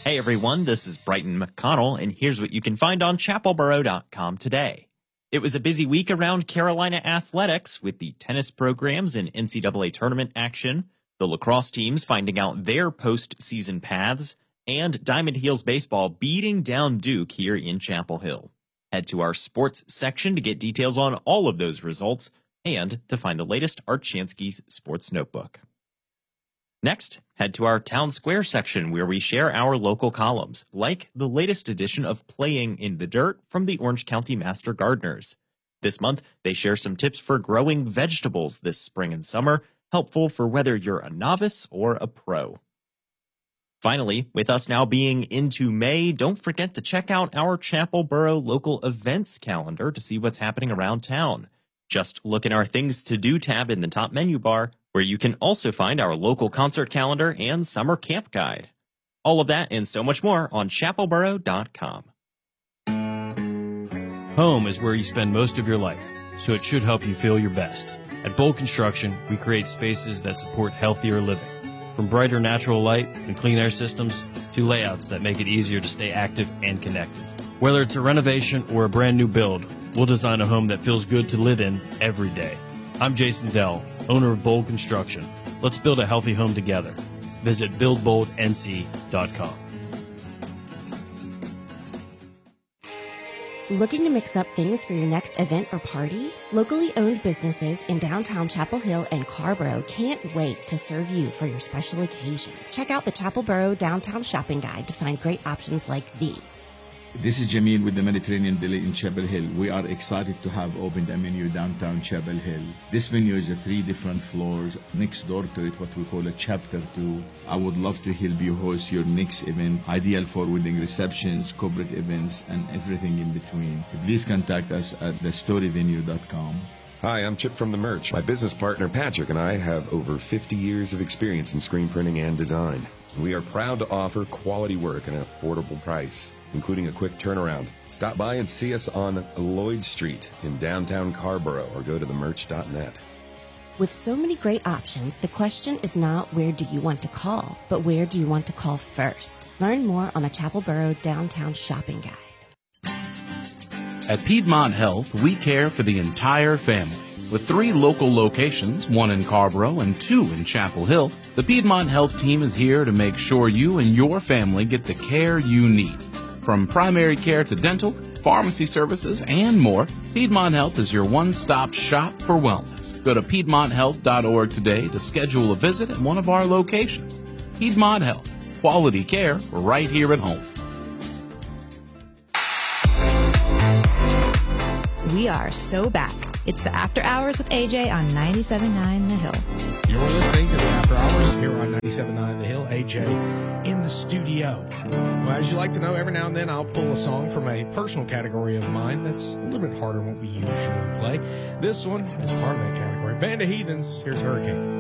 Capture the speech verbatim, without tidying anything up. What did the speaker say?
Hey everyone, this is Brighton McConnell, and here's what you can find on chapel boro dot com today. It was a busy week around Carolina athletics with the tennis programs and N C double A tournament action, the lacrosse teams finding out their postseason paths, and Diamond Heels baseball beating down Duke here in Chapel Hill. Head to our sports section to get details on all of those results and to find the latest Art Chansky's Sports Notebook. Next, head to our Town Square section where we share our local columns, like the latest edition of Playing in the Dirt from the Orange County Master Gardeners. This month, they share some tips for growing vegetables this spring and summer, helpful for whether you're a novice or a pro. Finally, with us now being into May, don't forget to check out our Chapel Boro local events calendar to see what's happening around town. Just look in our Things to Do tab in the top menu bar, where you can also find our local concert calendar and summer camp guide. All of that and so much more on chapel boro dot com. Home is where you spend most of your life, so it should help you feel your best. At Bold Construction, we create spaces that support healthier living. From brighter natural light and clean air systems to layouts that make it easier to stay active and connected. Whether it's a renovation or a brand new build, we'll design a home that feels good to live in every day. I'm Jason Dell, owner of Bold Construction. Let's build a healthy home together. Visit build bold n c dot com. Looking to mix up things for your next event or party? Locally owned businesses in downtown Chapel Hill and Carborough can't wait to serve you for your special occasion. Check out the Chapel Boro Downtown Shopping Guide to find great options like these. This is Jamil with the Mediterranean Deli in Chapel Hill. We are excited to have opened a menu downtown Chapel Hill. This venue is a three different floors. Next door to it, what we call a chapter two. I would love to help you host your next event, ideal for wedding receptions, corporate events, and everything in between. Please contact us at the story venue dot com. Hi, I'm Chip from The Merch. My business partner Patrick and I have over fifty years of experience in screen printing and design. We are proud to offer quality work at an affordable price, including a quick turnaround. Stop by and see us on Lloyd Street in downtown Carborough or go to the merch dot net. With so many great options, the question is not where do you want to call, but where do you want to call first? Learn more on the Chapel Boro Downtown Shopping Guide. At Piedmont Health, we care for the entire family. With three local locations, one in Carborough and two in Chapel Hill, the Piedmont Health team is here to make sure you and your family get the care you need. From primary care to dental, pharmacy services, and more, Piedmont Health is your one-stop shop for wellness. Go to piedmont health dot org today to schedule a visit at one of our locations. Piedmont Health, quality care right here at home. We are so back. It's the After Hours with A J on ninety-seven point nine The Hill. You're listening to the After Hours here on ninety-seven point nine The Hill. A J in the studio. Well, as you like to know, every now and then I'll pull a song from a personal category of mine that's a little bit harder than what we usually play. This one is part of that category. Band of Heathens, here's Hurricane.